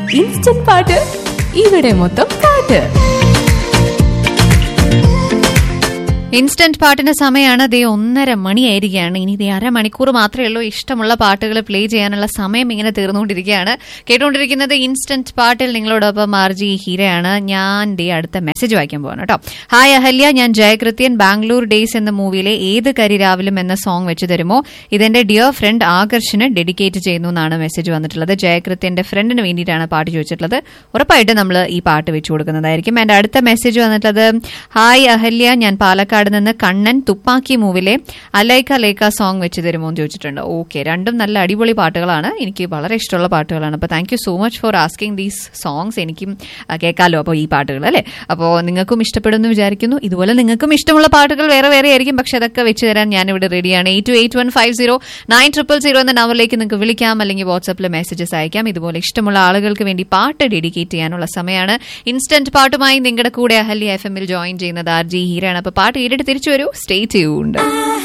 Instant പാട്ട് ഇവിടെ മൊത്തം പാട്ട്. ഇൻസ്റ്റന്റ് പാട്ടിന്റെ സമയമാണ്. ദേ 1:30 മണിയായിരിക്കുകയാണ്. ഇനി ദേ അരമണിക്കൂർ മാത്രമേ ഉള്ളൂ. ഇഷ്ടമുള്ള പാട്ടുകൾ പ്ലേ ചെയ്യാനുള്ള സമയം ഇങ്ങനെ തീർന്നുകൊണ്ടിരിക്കുകയാണ്. കേട്ടുകൊണ്ടിരിക്കുന്നത് ഇൻസ്റ്റന്റ് പാട്ടിൽ നിങ്ങളോടൊപ്പം ആർജി ഹീരയാണ്. ഞാൻ ദേ അടുത്ത മെസ്സേജ് വായിക്കാൻ പോവാണ് കേട്ടോ. ഹായ് അഹല്യ, ഞാൻ ജയകൃത്യൻ. ബാംഗ്ലൂർ ഡേയ്സ് എന്ന മൂവിയിലെ ഏത് കരിരാവിലും എന്ന സോങ് വെച്ച് തരുമോ? ഇതെന്റെ ഡിയർ ഫ്രണ്ട് ആകർഷിന് ഡെഡിക്കേറ്റ് ചെയ്യുന്നു എന്നാണ് മെസ്സേജ് വന്നിട്ടുള്ളത്. ജയകൃത്യന്റെ ഫ്രണ്ടിന് വേണ്ടിയിട്ടാണ് പാട്ട് ചോദിച്ചിട്ടുള്ളത്. ഉറപ്പായിട്ടും നമ്മൾ ഈ പാട്ട് വെച്ചു കൊടുക്കുന്നതായിരിക്കും. എന്റെ അടുത്ത മെസ്സേജ് വന്നിട്ടുള്ളത്, ഹായ് അഹല്യ, ഞാൻ പാലക്കാട് നിന്ന് കണ്ണൻ. തുപ്പാക്കി മൂവിലെ അലൈക്ക ലേക്ക സോങ് വെച്ച് തരുമോ എന്ന് ചോദിച്ചിട്ടുണ്ട്. ഓക്കെ, രണ്ടും നല്ല അടിപൊളി പാട്ടുകളാണ്. എനിക്ക് വളരെ ഇഷ്ടമുള്ള പാട്ടുകളാണ്. അപ്പോൾ thank you so much for asking these songs. എനിക്കും കേൾക്കാമല്ലോ അപ്പോൾ ഈ പാട്ടുകൾ അല്ലേ. അപ്പോൾ നിങ്ങൾക്കും ഇഷ്ടപ്പെടുമെന്ന് വിചാരിക്കുന്നു. ഇതുപോലെ നിങ്ങൾക്കും ഇഷ്ടമുള്ള പാട്ടുകൾ വേറെ വേറെ ആയിരിക്കും. പക്ഷെ അതൊക്കെ വെച്ച് തരാൻ ഞാനിവിടെ റെഡിയാണ്. 8281509000 എന്ന നമ്പറിലേക്ക് നിങ്ങൾക്ക് വിളിക്കാം, അല്ലെങ്കിൽ വാട്സാപ്പിൽ മെസ്സേജസ് അയക്കാം. ഇതുപോലെ ഇഷ്ടമുള്ള ആളുകൾക്ക് വേണ്ടി പാട്ട് ഡെഡിക്കേറ്റ് ചെയ്യാനുള്ള സമയമാണ്. ഇൻസ്റ്റന്റ് പാട്ടുമായി നിങ്ങളുടെ കൂടെ അഹല്യ FM ജോയിൻ ചെയ്യുന്നത് ആർജി ഹീരയാണ്. അപ്പോൾ പാട്ട് കേട്ടിട്ട് തിരിച്ചു വരൂ. Stay tuned.